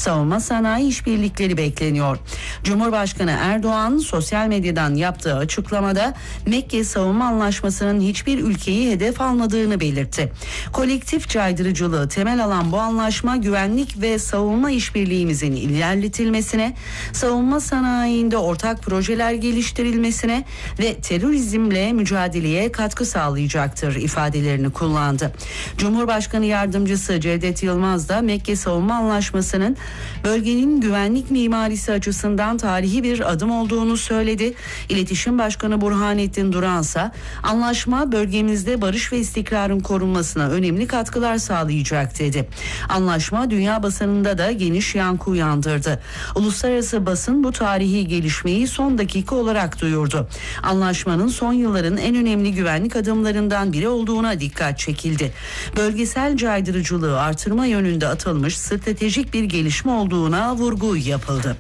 savunma sanayi işbirlikleri bekleniyor. Cumhurbaşkanı Erdoğan sosyal medyadan yaptığı açıklamada Mekke Savunma Anlaşması'nın hiçbir ülkeyi hedef almadığını belirtti. Kolektif caydırıcılığı temel alan bu anlaşma güvenlik ve savunma işbirliğimizin ilerletilmesine, savunma sanayinde ortak projeler geliştirilmesine ve terörizmle mücadeleye katkı sağlayacaktır ifadelerini kullandı. Cumhurbaşkanı Yardımcısı Cevdet Yılmaz da Mekke Savunma Anlaşması'nın bölgenin güvenlik mimarisi açısından tarihi bir adım olduğunu söyledi. İletişim Başkanı Burhanettin Duransa, anlaşma bölgemizde barış ve istikrarın korunmasına önemli katkılar sağlayacak dedi. Anlaşma dünya basınında da geniş yankı uyandırdı. Uluslararası basın bu tarihi gelişmeyi son dakika olarak duyurdu. Anlaşmanın son yılların en önemli güvenlik adımlarından biri olduğuna dikkat çekildi. Bölgesel caydırıcılığı artırma yönünde atılmış stratejik bir gelişme olduğuna vurgu yapıldı.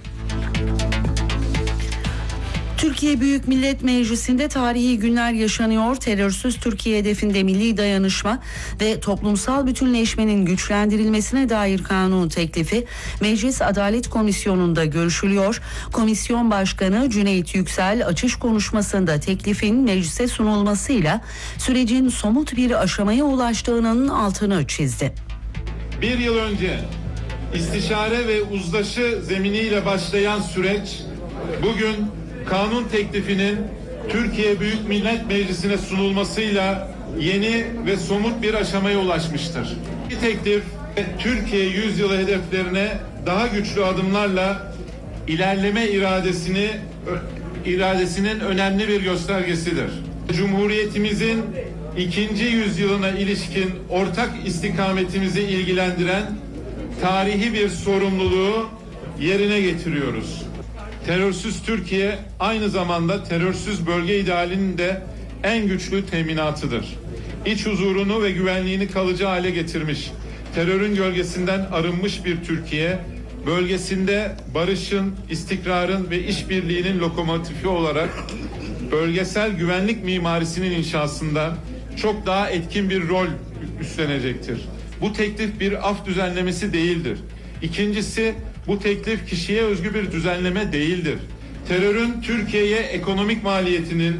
Türkiye Büyük Millet Meclisi'nde tarihi günler yaşanıyor. Terörsüz Türkiye hedefinde milli dayanışma ve toplumsal bütünleşmenin güçlendirilmesine dair kanun teklifi Meclis Adalet Komisyonu'nda görüşülüyor. Komisyon Başkanı Cüneyt Yüksel açış konuşmasında teklifin meclise sunulmasıyla sürecin somut bir aşamaya ulaştığının altını çizdi. Bir yıl önce istişare ve uzlaşı zeminiyle başlayan süreç bugün kanun teklifinin Türkiye Büyük Millet Meclisi'ne sunulmasıyla yeni ve somut bir aşamaya ulaşmıştır. Bu teklif Türkiye yüzyılı hedeflerine daha güçlü adımlarla ilerleme iradesinin önemli bir göstergesidir. Cumhuriyetimizin 2. yüzyılına ilişkin ortak istikametimizi ilgilendiren tarihi bir sorumluluğu yerine getiriyoruz. Terörsüz Türkiye aynı zamanda terörsüz bölge idealinin de en güçlü teminatıdır. İç huzurunu ve güvenliğini kalıcı hale getirmiş, terörün gölgesinden arınmış bir Türkiye, bölgesinde barışın, istikrarın ve işbirliğinin lokomotifi olarak bölgesel güvenlik mimarisinin inşasında çok daha etkin bir rol üstlenecektir. Bu teklif bir af düzenlemesi değildir. İkincisi, bu teklif kişiye özgü bir düzenleme değildir. Terörün Türkiye'ye ekonomik maliyetinin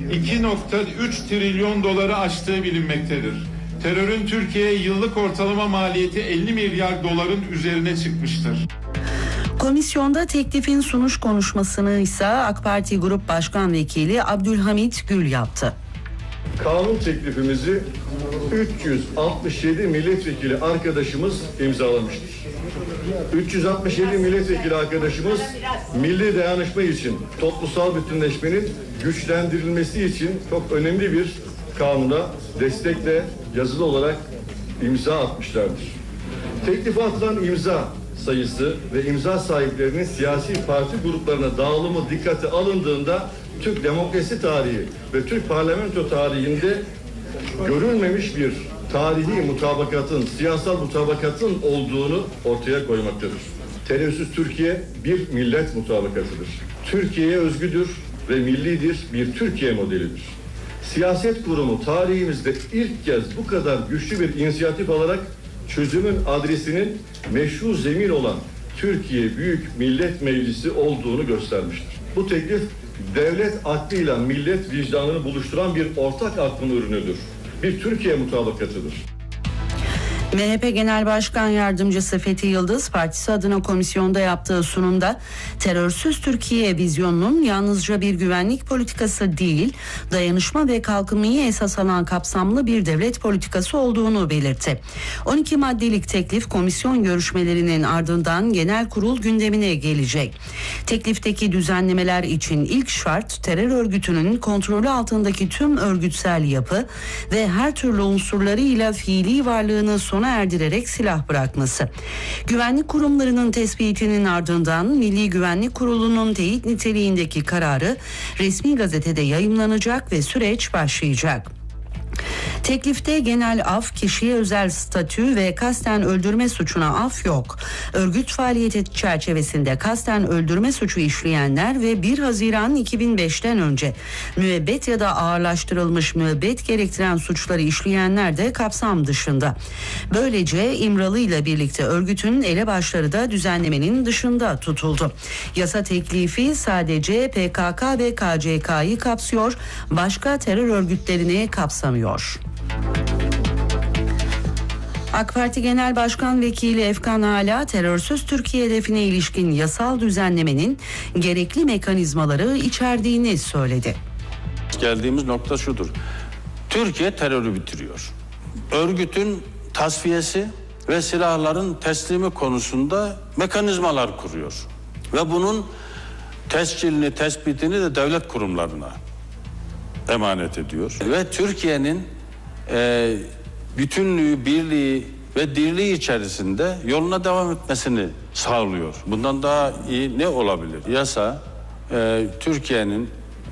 2,3 trilyon doları aştığı bilinmektedir. Terörün Türkiye'ye yıllık ortalama maliyeti 50 milyar doların üzerine çıkmıştır. Komisyonda teklifin sunuş konuşmasını ise AK Parti Grup Başkan Vekili Abdülhamit Gül yaptı. Kanun teklifimizi 367 milletvekili arkadaşımız imzalamıştır. 367 milletvekili arkadaşımız milli dayanışma için, toplumsal bütünleşmenin güçlendirilmesi için çok önemli bir kanuna destekle yazılı olarak imza atmışlardır. Teklife atılan imza sayısı ve imza sahiplerinin siyasi parti gruplarına dağılımı dikkate alındığında Türk demokrasi tarihi ve Türk parlamento tarihinde görülmemiş bir tarihi mutabakatın, siyasal mutabakatın olduğunu ortaya koymaktadır. Terörsüz Türkiye bir millet mutabakatıdır. Türkiye'ye özgüdür ve millidir, bir Türkiye modelidir. Siyaset kurumu tarihimizde ilk kez bu kadar güçlü bir inisiyatif alarak çözümün adresinin meşru zemin olan Türkiye Büyük Millet Meclisi olduğunu göstermiştir. Bu teklif devlet aklıyla millet vicdanını buluşturan bir ortak aklın ürünüdür. Bir Türkiye mutabakatıdır. MHP Genel Başkan Yardımcısı Fethi Yıldız partisi adına komisyonda yaptığı sunumda terörsüz Türkiye vizyonunun yalnızca bir güvenlik politikası değil, dayanışma ve kalkınmayı esas alan kapsamlı bir devlet politikası olduğunu belirtti. 12 maddelik teklif komisyon görüşmelerinin ardından genel kurul gündemine gelecek. Teklifteki düzenlemeler için ilk şart terör örgütünün kontrolü altındaki tüm örgütsel yapı ve her türlü unsurlarıyla fiili varlığını sona erdirerek silah bırakması. Güvenlik kurumlarının tespitinin ardından Milli Güvenlik Kurulu'nun teyit niteliğindeki kararı resmi gazetede yayımlanacak ve süreç başlayacak. Teklifte genel af, kişiye özel statü ve kasten öldürme suçuna af yok. Örgüt faaliyeti çerçevesinde kasten öldürme suçu işleyenler ve 1 Haziran 2005'ten önce müebbet ya da ağırlaştırılmış müebbet gerektiren suçları işleyenler de kapsam dışında. Böylece İmralı ile birlikte örgütün elebaşları da düzenlemenin dışında tutuldu. Yasa teklifi sadece PKK ve KCK'yı kapsıyor, başka terör örgütlerini kapsamıyor. AK Parti Genel Başkan Vekili Efkan Ala, terörsüz Türkiye hedefine ilişkin yasal düzenlemenin gerekli mekanizmaları içerdiğini söyledi. Geldiğimiz nokta şudur: Türkiye terörü bitiriyor. Örgütün tasfiyesi ve silahların teslimi konusunda mekanizmalar kuruyor. Ve bunun tescilini, tespitini de devlet kurumlarına emanet ediyor. Ve Türkiye'nin bütünlüğü, birliği ve dirliği içerisinde yoluna devam etmesini sağlıyor. Bundan daha iyi ne olabilir? Yasa Türkiye'nin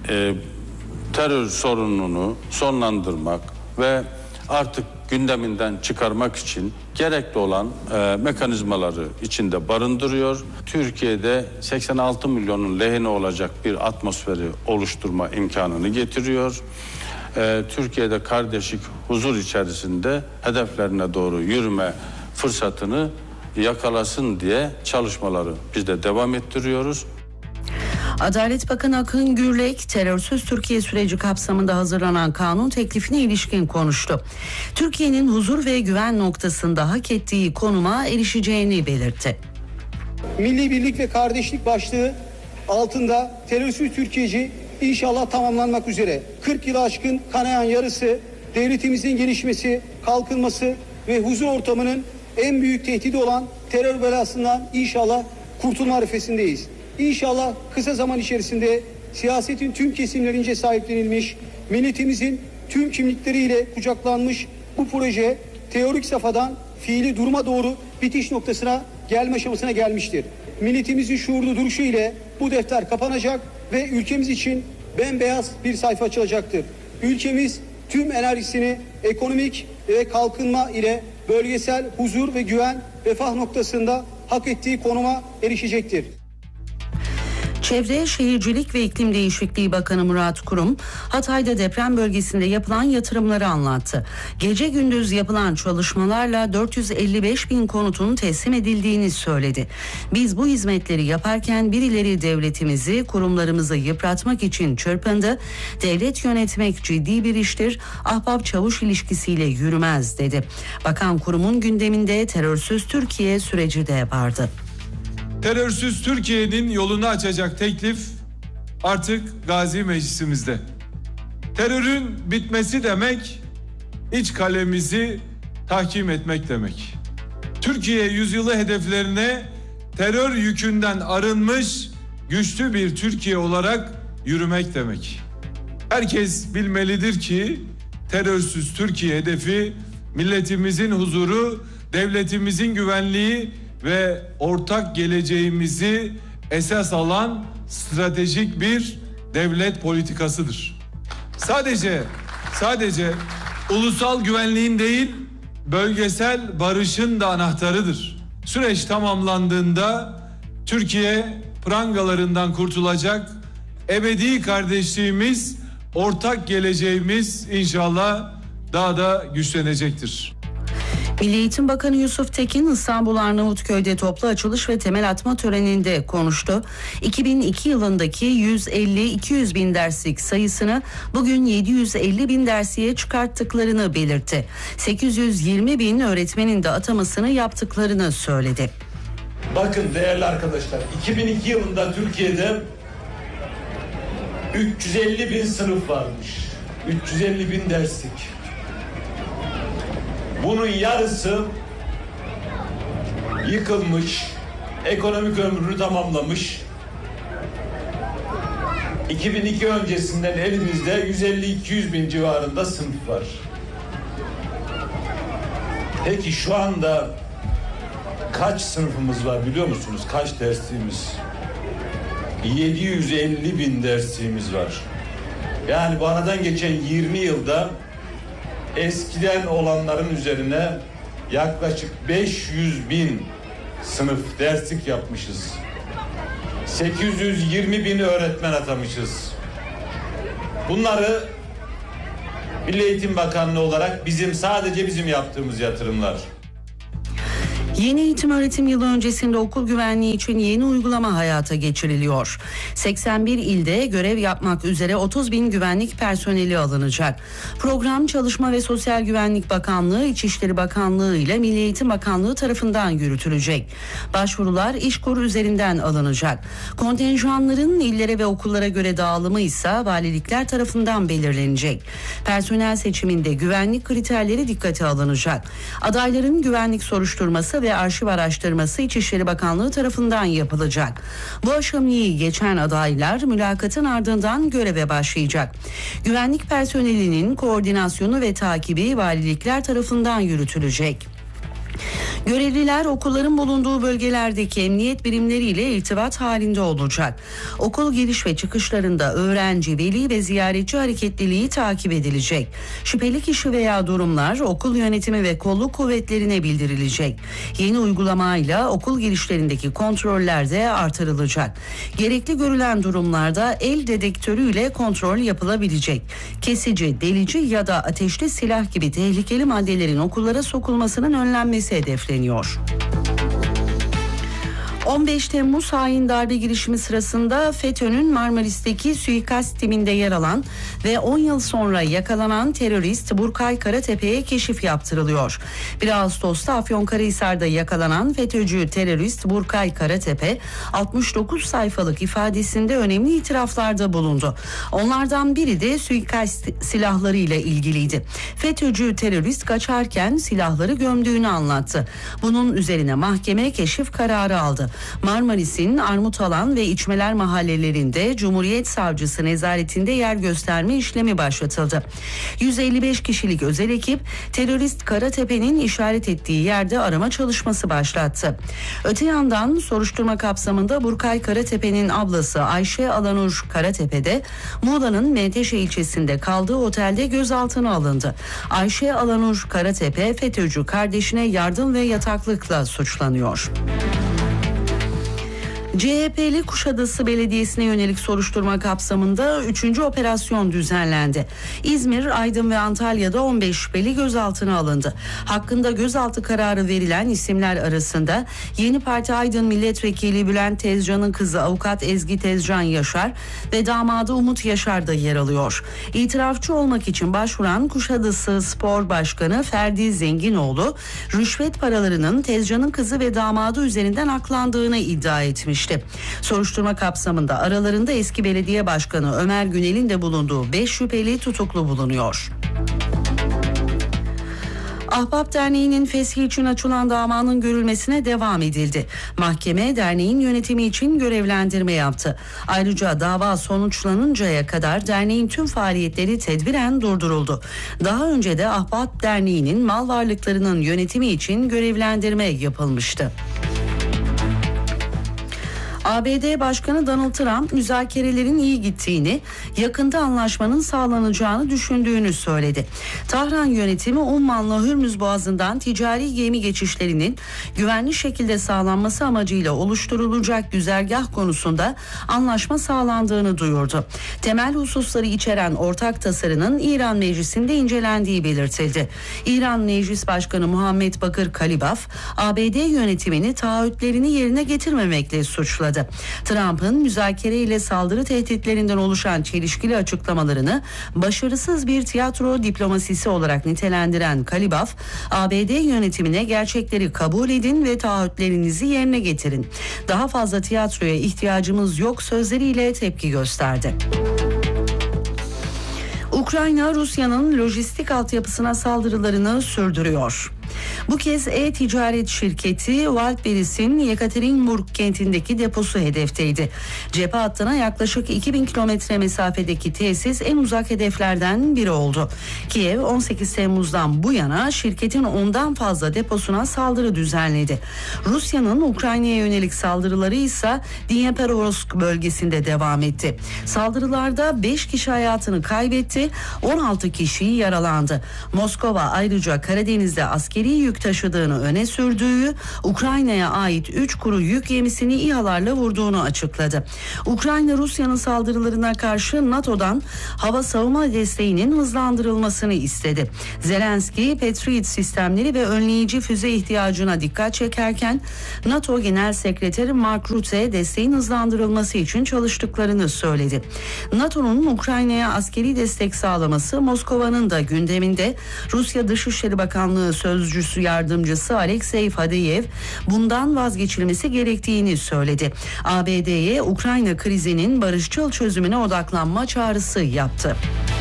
terör sorununu sonlandırmak ve artık gündeminden çıkarmak için gerekli olan mekanizmaları içinde barındırıyor. Türkiye'de 86 milyonun lehine olacak bir atmosferi oluşturma imkanını getiriyor. Türkiye'de kardeşlik, huzur içerisinde hedeflerine doğru yürüme fırsatını yakalasın diye çalışmaları biz de devam ettiriyoruz. Adalet Bakanı Akın Gürlek, terörsüz Türkiye süreci kapsamında hazırlanan kanun teklifine ilişkin konuştu. Türkiye'nin huzur ve güven noktasında hak ettiği konuma erişeceğini belirtti. Milli birlik ve kardeşlik başlığı altında terörsüz Türkiye'ci İnşallah tamamlanmak üzere. 40 yılı aşkın kanayan yarısı, devletimizin gelişmesi, kalkınması ve huzur ortamının en büyük tehdidi olan terör belasından inşallah kurtulma arifesindeyiz. İnşallah kısa zaman içerisinde siyasetin tüm kesimlerince sahiplenilmiş, milletimizin tüm kimlikleriyle kucaklanmış bu proje teorik safhadan fiili duruma doğru bitiş noktasına gelme aşamasına gelmiştir. Milletimizin şuurlu duruşu ile bu defter kapanacak ve ülkemiz için bembeyaz bir sayfa açılacaktır. Ülkemiz tüm enerjisini ekonomik ve kalkınma ile bölgesel huzur ve güven, refah noktasında hak ettiği konuma erişecektir. Çevre, Şehircilik ve İklim Değişikliği Bakanı Murat Kurum, Hatay'da deprem bölgesinde yapılan yatırımları anlattı. Gece gündüz yapılan çalışmalarla 455 bin konutun teslim edildiğini söyledi. Biz bu hizmetleri yaparken birileri devletimizi, kurumlarımızı yıpratmak için çırpındı. Devlet yönetmek ciddi bir iştir, ahbap-çavuş ilişkisiyle yürümez dedi. Bakan Kurum'un gündeminde terörsüz Türkiye süreci de vardı. Terörsüz Türkiye'nin yolunu açacak teklif artık Gazi Meclisimizde. Terörün bitmesi demek, iç kalemizi tahkim etmek demek. Türkiye yüzyılı hedeflerine terör yükünden arınmış, güçlü bir Türkiye olarak yürümek demek. Herkes bilmelidir ki terörsüz Türkiye hedefi milletimizin huzuru, devletimizin güvenliği ve ortak geleceğimizi esas alan stratejik bir devlet politikasıdır. Sadece ulusal güvenliğin değil, bölgesel barışın da anahtarıdır. Süreç tamamlandığında Türkiye prangalarından kurtulacak, ebedi kardeşliğimiz, ortak geleceğimiz inşallah daha da güçlenecektir. Milli Eğitim Bakanı Yusuf Tekin, İstanbul Arnavutköy'de toplu açılış ve temel atma töreninde konuştu. 2002 yılındaki 150-200 bin derslik sayısını bugün 750 bin dersiye çıkarttıklarını belirtti. 820 bin öğretmenin de atamasını yaptıklarını söyledi. Bakın değerli arkadaşlar, 2002 yılında Türkiye'de 350 bin sınıf varmış. 350 bin derslik. Bunun yarısı yıkılmış, ekonomik ömrünü tamamlamış. 2002 öncesinden elimizde 150-200 bin civarında sınıf var. Peki şu anda kaç sınıfımız var biliyor musunuz? Kaç dersliğimiz? 750 bin dersliğimiz var. Yani bu aradan geçen 20 yılda eskiden olanların üzerine yaklaşık 500.000 sınıf derslik yapmışız. 820.000 öğretmen atamışız. Bunları Milli Eğitim Bakanlığı olarak sadece bizim yaptığımız yatırımlar. Yeni eğitim öğretim yılı öncesinde okul güvenliği için yeni uygulama hayata geçiriliyor. 81 ilde görev yapmak üzere 30.000 güvenlik personeli alınacak. Program Çalışma ve Sosyal Güvenlik Bakanlığı, İçişleri Bakanlığı ile Milli Eğitim Bakanlığı tarafından yürütülecek. Başvurular İşkur üzerinden alınacak. Kontenjanların illere ve okullara göre dağılımı ise valilikler tarafından belirlenecek. Personel seçiminde güvenlik kriterleri dikkate alınacak. Adayların güvenlik soruşturması ve arşiv araştırması İçişleri Bakanlığı tarafından yapılacak. Bu aşamayı geçen adaylar mülakatın ardından göreve başlayacak. Güvenlik personelinin koordinasyonu ve takibi valilikler tarafından yürütülecek. Görevliler okulların bulunduğu bölgelerdeki emniyet birimleriyle irtibat halinde olacak. Okul giriş ve çıkışlarında öğrenci, veli ve ziyaretçi hareketliliği takip edilecek. Şüpheli kişi veya durumlar okul yönetimi ve kolluk kuvvetlerine bildirilecek. Yeni uygulamayla okul girişlerindeki kontroller de artırılacak. Gerekli görülen durumlarda el dedektörüyle kontrol yapılabilecek. Kesici, delici ya da ateşli silah gibi tehlikeli maddelerin okullara sokulmasının önlenmesi hedefleniyor. 15 Temmuz hain darbe girişimi sırasında FETÖ'nün Marmaris'teki suikast timinde yer alan ve 10 yıl sonra yakalanan terörist Burkay Karatepe'ye keşif yaptırılıyor. 1 Ağustos'ta Afyonkarahisar'da yakalanan FETÖ'cü terörist Burkay Karatepe 69 sayfalık ifadesinde önemli itiraflarda bulundu. Onlardan biri de suikast silahları ile ilgiliydi. FETÖ'cü terörist kaçarken silahları gömdüğünü anlattı. Bunun üzerine mahkeme keşif kararı aldı. Marmaris'in Armutalan ve İçmeler mahallelerinde Cumhuriyet Savcısı nezaretinde yer gösterme işlemi başlatıldı. 155 kişilik özel ekip terörist Karatepe'nin işaret ettiği yerde arama çalışması başlattı. Öte yandan soruşturma kapsamında Burkay Karatepe'nin ablası Ayşe Alanur Karatepe de Muğla'nın Menteşe ilçesinde kaldığı otelde gözaltına alındı. Ayşe Alanur Karatepe FETÖ'cü kardeşine yardım ve yataklıkla suçlanıyor. CHP'li Kuşadası Belediyesi'ne yönelik soruşturma kapsamında 3. operasyon düzenlendi. İzmir, Aydın ve Antalya'da 15 şüpheli gözaltına alındı. Hakkında gözaltı kararı verilen isimler arasında Yeni Parti Aydın Milletvekili Bülent Tezcan'ın kızı avukat Ezgi Tezcan Yaşar ve damadı Umut Yaşar da yer alıyor. İtirafçı olmak için başvuran Kuşadası Spor Başkanı Ferdi Zenginoğlu, rüşvet paralarının Tezcan'ın kızı ve damadı üzerinden aklandığını iddia etmiş. Soruşturma kapsamında aralarında eski belediye başkanı Ömer Günel'in de bulunduğu 5 şüpheli tutuklu bulunuyor. Ahbap Derneği'nin feshi için açılan davanın görülmesine devam edildi. Mahkeme derneğin yönetimi için görevlendirme yaptı. Ayrıca dava sonuçlanıncaya kadar derneğin tüm faaliyetleri tedbiren durduruldu. Daha önce de Ahbap Derneği'nin mal varlıklarının yönetimi için görevlendirme yapılmıştı. ABD Başkanı Donald Trump müzakerelerin iyi gittiğini, yakında anlaşmanın sağlanacağını düşündüğünü söyledi. Tahran yönetimi Umman'la Hürmüz Boğazı'ndan ticari gemi geçişlerinin güvenli şekilde sağlanması amacıyla oluşturulacak güzergah konusunda anlaşma sağlandığını duyurdu. Temel hususları içeren ortak tasarının İran Meclisi'nde incelendiği belirtildi. İran Meclis Başkanı Muhammed Bakır Kalibaf, ABD yönetimini taahhütlerini yerine getirmemekle suçladı. Trump'ın müzakere ile saldırı tehditlerinden oluşan çelişkili açıklamalarını başarısız bir tiyatro diplomasisi olarak nitelendiren Kalibaf, ABD yönetimine gerçekleri kabul edin ve taahhütlerinizi yerine getirin. Daha fazla tiyatroya ihtiyacımız yok sözleriyle tepki gösterdi. Ukrayna, Rusya'nın lojistik altyapısına saldırılarını sürdürüyor. Bu kez e-ticaret şirketi Wildberries'in Yekaterinburg kentindeki deposu hedefteydi. Cephe hattına yaklaşık 2000 kilometre mesafedeki tesis en uzak hedeflerden biri oldu. Kiev 18 Temmuz'dan bu yana şirketin 10'dan fazla deposuna saldırı düzenledi. Rusya'nın Ukrayna'ya yönelik saldırıları ise Dnipropetrovsk bölgesinde devam etti. Saldırılarda 5 kişi hayatını kaybetti, 16 kişi yaralandı. Moskova ayrıca Karadeniz'de askeri yük taşıdığını öne sürdüğü, Ukrayna'ya ait 3 kuru yük gemisini İHA'larla vurduğunu açıkladı. Ukrayna Rusya'nın saldırılarına karşı NATO'dan hava savunma desteğinin hızlandırılmasını istedi. Zelenski, Patriot sistemleri ve önleyici füze ihtiyacına dikkat çekerken NATO Genel Sekreteri Mark Rutte desteğin hızlandırılması için çalıştıklarını söyledi. NATO'nun Ukrayna'ya askeri destek sağlaması Moskova'nın da gündeminde. Rusya Dışişleri Bakanlığı Sözcüsü Yardımcısı Alexey Fadeyev bundan vazgeçilmesi gerektiğini söyledi. ABD'ye Ukrayna krizinin barışçıl çözümüne odaklanma çağrısı yaptı.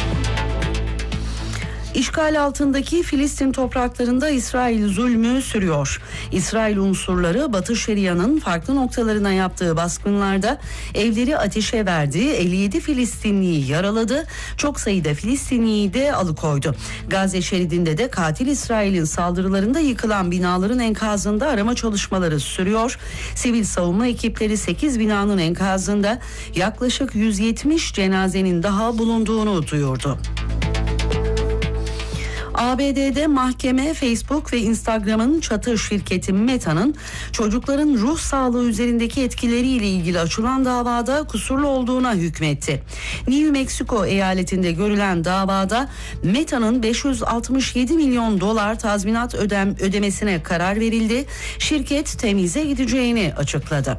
İşgal altındaki Filistin topraklarında İsrail zulmü sürüyor. İsrail unsurları Batı Şeria'nın farklı noktalarına yaptığı baskınlarda evleri ateşe verdi, 57 Filistinliyi yaraladı, çok sayıda Filistinliyi de alıkoydu. Gazze şeridinde de katil İsrail'in saldırılarında yıkılan binaların enkazında arama çalışmaları sürüyor. Sivil savunma ekipleri 8 binanın enkazında yaklaşık 170 cenazenin daha bulunduğunu duyurdu. ABD'de mahkeme Facebook ve Instagram'ın çatı şirketi Meta'nın çocukların ruh sağlığı üzerindeki etkileriyle ilgili açılan davada kusurlu olduğuna hükmetti. New Mexico eyaletinde görülen davada Meta'nın 567 milyon dolar tazminat ödemesine karar verildi. Şirket temize gideceğini açıkladı.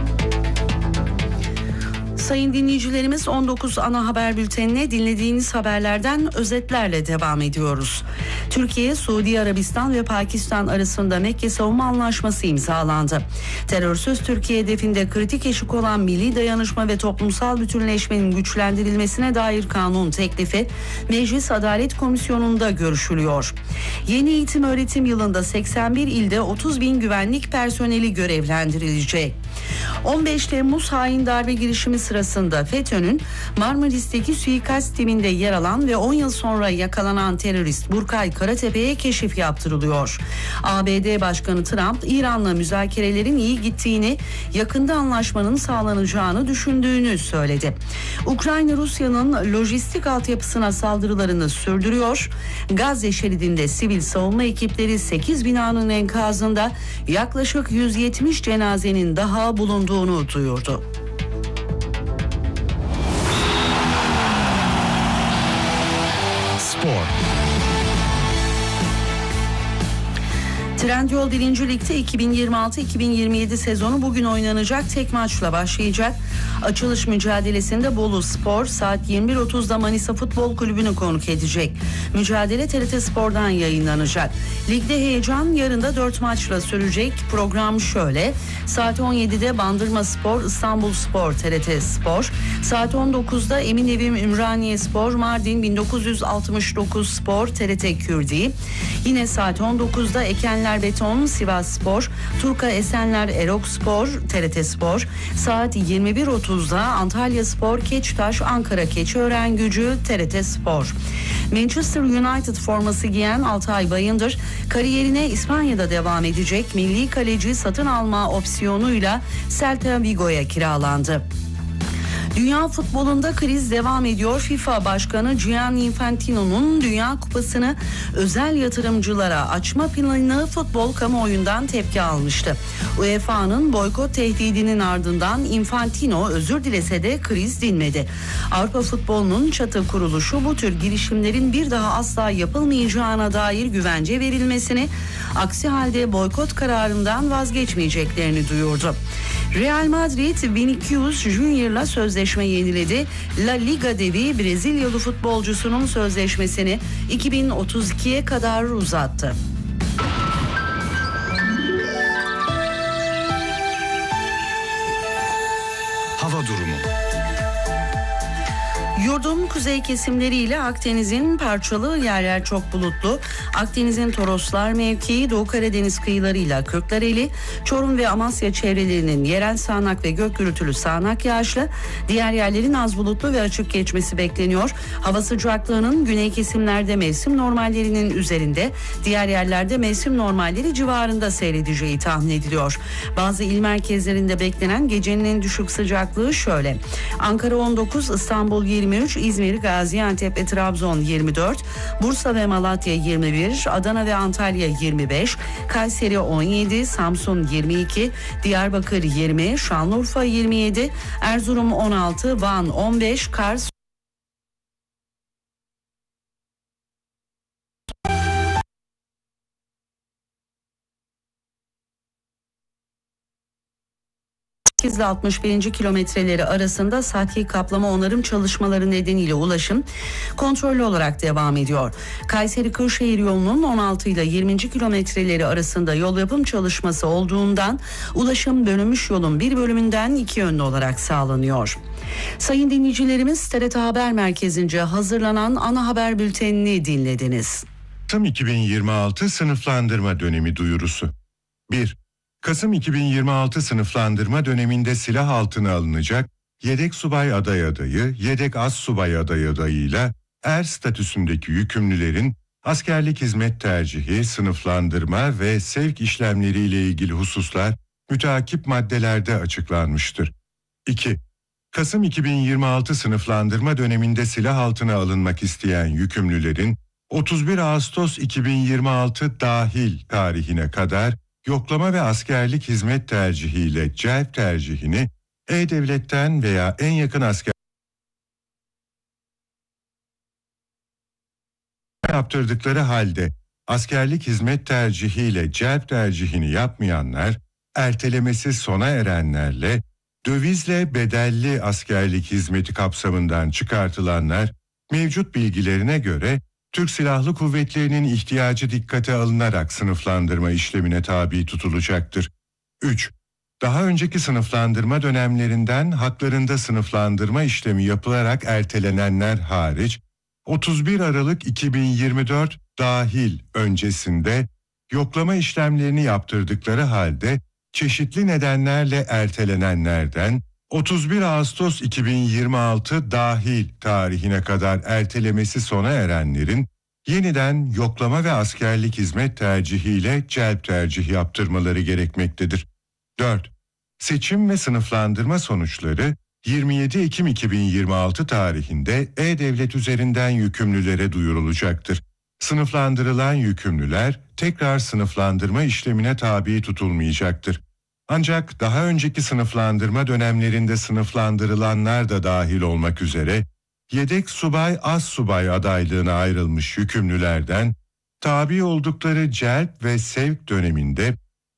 Sayın dinleyicilerimiz, 19 ana haber bültenine dinlediğiniz haberlerden özetlerle devam ediyoruz. Türkiye, Suudi Arabistan ve Pakistan arasında Mekke Savunma Anlaşması imzalandı. Terörsüz Türkiye hedefinde kritik eşik olan milli dayanışma ve toplumsal bütünleşmenin güçlendirilmesine dair kanun teklifi Meclis Adalet Komisyonu'nda görüşülüyor. Yeni eğitim öğretim yılında 81 ilde 30 bin güvenlik personeli görevlendirilecek. 15 Temmuz hain darbe girişimi sırasında FETÖ'nün Marmaris'teki suikast timinde yer alan ve 10 yıl sonra yakalanan terörist Burkay Karatepe'ye keşif yaptırılıyor. ABD Başkanı Trump, İran'la müzakerelerin iyi gittiğini, yakında anlaşmanın sağlanacağını düşündüğünü söyledi. Ukrayna Rusya'nın lojistik altyapısına saldırılarını sürdürüyor. Gazze şeridinde sivil savunma ekipleri 8 binanın enkazında yaklaşık 170 cenazenin daha bulunduğunu duyurdu. Spor. Trendyol 1. Lig'de 2026-2027 sezonu bugün oynanacak tek maçla başlayacak. Açılış mücadelesinde Bolu Spor saat 21.30'da Manisa Futbol Kulübü'nü konuk edecek. Mücadele TRT Spor'dan yayınlanacak. Ligde heyecan yarın da 4 maçla sürecek. Program şöyle: saat 17'de Bandırma Spor, İstanbul Spor, TRT Spor. Saat 19'da Eminevim Ümraniye Spor, Mardin 1969 Spor, TRT Kürdi. Yine saat 19'da Ekenler Beton, Sivas Spor, Turka Esenler Erok Spor, TRT Spor. Saat 21.30'da Antalya Spor, Keçitaş, Ankara Keçiören Gücü, TRT Spor. Manchester United forması giyen Altay Bayındır kariyerine İspanya'da devam edecek. Milli kaleci satın alma opsiyonuyla Celta Vigo'ya kiralandı. Dünya futbolunda kriz devam ediyor. FIFA Başkanı Gianni Infantino'nun Dünya Kupası'nı özel yatırımcılara açma planını futbol kamuoyundan tepki almıştı. UEFA'nın boykot tehdidinin ardından Infantino özür dilese de kriz dinmedi. Avrupa futbolunun çatı kuruluşu bu tür girişimlerin bir daha asla yapılmayacağına dair güvence verilmesini, aksi halde boykot kararından vazgeçmeyeceklerini duyurdu. Real Madrid Vinicius Junior'la sözleşme yeniledi. La Liga devi Brezilyalı futbolcusunun sözleşmesini 2032'ye kadar uzattı. Hava durumu. Yurdun kuzey kesimleriyle Akdeniz'in parçalı yerler çok bulutlu. Akdeniz'in Toroslar mevkii, Doğu Karadeniz kıyılarıyla Kırklareli, Çorum ve Amasya çevrelerinin yerel sağanak ve gök gürültülü sağanak yağışlı, diğer yerlerin az bulutlu ve açık geçmesi bekleniyor. Hava sıcaklığının güney kesimlerde mevsim normallerinin üzerinde, diğer yerlerde mevsim normalleri civarında seyredeceği tahmin ediliyor. Bazı il merkezlerinde beklenen gecenin en düşük sıcaklığı şöyle: Ankara 19, İstanbul 23, İzmir, Gaziantep ve Trabzon 24, Bursa ve Malatya 21, Adana ve Antalya 25, Kayseri 17, Samsun 22, Diyarbakır 20, Şanlıurfa 27, Erzurum 16, Van 15, Kars ile 61. kilometreleri arasında sati kaplama onarım çalışmaları nedeniyle ulaşım kontrollü olarak devam ediyor. Kayseri-Kırşehir yolunun 16 ile 20. kilometreleri arasında yol yapım çalışması olduğundan ulaşım bölünmüş yolun bir bölümünden iki yönlü olarak sağlanıyor. Sayın dinleyicilerimiz, TRT Haber Merkezi'nce hazırlanan ana haber bültenini dinlediniz. Kasım 2026 sınıflandırma dönemi duyurusu. 1. Kasım 2026 sınıflandırma döneminde silah altına alınacak yedek subay aday adayı, yedek az subay aday adayıyla er statüsündeki yükümlülerin askerlik hizmet tercihi, sınıflandırma ve sevk işlemleriyle ilgili hususlar müteakip maddelerde açıklanmıştır. 2. Kasım 2026 sınıflandırma döneminde silah altına alınmak isteyen yükümlülerin 31 Ağustos 2026 dahil tarihine kadar yoklama ve askerlik hizmet tercihiyle celp tercihini E-Devlet'ten veya en yakın asker yaptırdıkları halde askerlik hizmet tercihiyle celp tercihini yapmayanlar, ertelemesi sona erenlerle dövizle bedelli askerlik hizmeti kapsamından çıkartılanlar mevcut bilgilerine göre Türk Silahlı Kuvvetleri'nin ihtiyacı dikkate alınarak sınıflandırma işlemine tabi tutulacaktır. 3. Daha önceki sınıflandırma dönemlerinden haklarında sınıflandırma işlemi yapılarak ertelenenler hariç, 31 Aralık 2024 dahil öncesinde yoklama işlemlerini yaptırdıkları halde çeşitli nedenlerle ertelenenlerden 31 Ağustos 2026 dahil tarihine kadar ertelemesi sona erenlerin yeniden yoklama ve askerlik hizmet tercihiyle celp tercih yaptırmaları gerekmektedir. 4. Seçim ve sınıflandırma sonuçları 27 Ekim 2026 tarihinde E-Devlet üzerinden yükümlülere duyurulacaktır. Sınıflandırılan yükümlüler tekrar sınıflandırma işlemine tabi tutulmayacaktır. Ancak daha önceki sınıflandırma dönemlerinde sınıflandırılanlar da dahil olmak üzere yedek subay az subay adaylığına ayrılmış yükümlülerden tabi oldukları celp ve sevk döneminde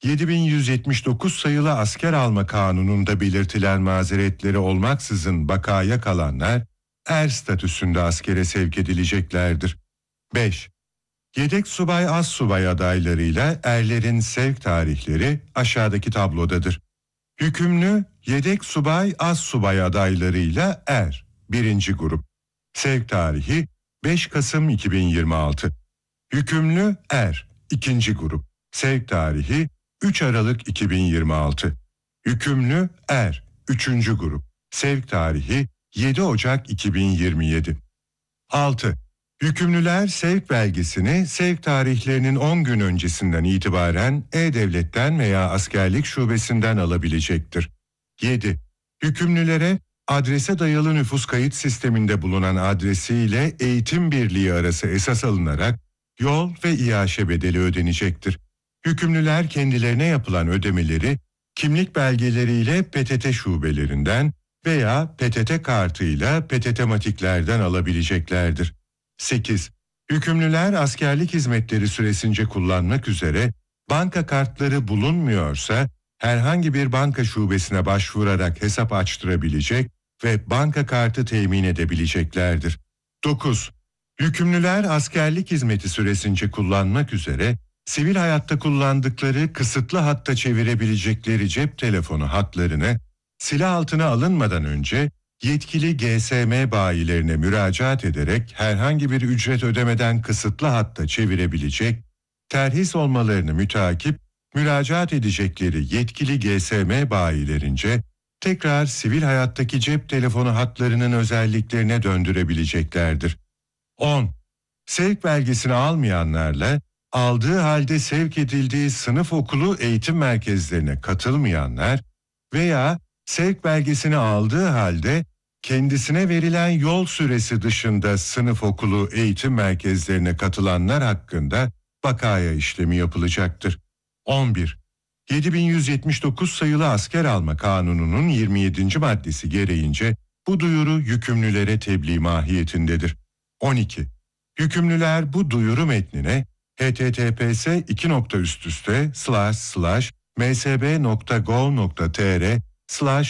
7179 sayılı asker alma kanununda belirtilen mazeretleri olmaksızın bakaya kalanlar er statüsünde askere sevk edileceklerdir. 5. Yedek subay az subay adaylarıyla erlerin sevk tarihleri aşağıdaki tablodadır. Hükümlü yedek subay az subay adaylarıyla er 1. grup. Sevk tarihi 5 Kasım 2026. Hükümlü er 2. grup. Sevk tarihi 3 Aralık 2026. Hükümlü er 3. grup. Sevk tarihi 7 Ocak 2027. 6. Yükümlüler sevk belgesini sevk tarihlerinin 10 gün öncesinden itibaren E-Devlet'ten veya askerlik şubesinden alabilecektir. 7. Yükümlülere adrese dayalı nüfus kayıt sisteminde bulunan adresiyle eğitim birliği arası esas alınarak yol ve İAŞ bedeli ödenecektir. Yükümlüler kendilerine yapılan ödemeleri kimlik belgeleriyle PTT şubelerinden veya PTT kartıyla PTT matiklerden alabileceklerdir. 8. Yükümlüler askerlik hizmetleri süresince kullanmak üzere banka kartları bulunmuyorsa herhangi bir banka şubesine başvurarak hesap açtırabilecek ve banka kartı temin edebileceklerdir. 9. Yükümlüler askerlik hizmeti süresince kullanmak üzere sivil hayatta kullandıkları kısıtlı hatta çevirebilecekleri cep telefonu hatlarını silah altına alınmadan önce yetkili GSM bayilerine müracaat ederek herhangi bir ücret ödemeden kısıtlı hatta çevirebilecek, terhis olmalarını müteakip müracaat edecekleri yetkili GSM bayilerince tekrar sivil hayattaki cep telefonu hatlarının özelliklerine döndürebileceklerdir. 10. Sevk belgesini almayanlarla aldığı halde sevk edildiği sınıf okulu eğitim merkezlerine katılmayanlar veya sevk belgesini aldığı halde kendisine verilen yol süresi dışında sınıf okulu eğitim merkezlerine katılanlar hakkında vakaya işlemi yapılacaktır. 11. 7179 sayılı asker alma kanununun 27. maddesi gereğince bu duyuru yükümlülere tebliğ mahiyetindedir. 12. Yükümlüler bu duyuru metnine https://msb.gov.tr/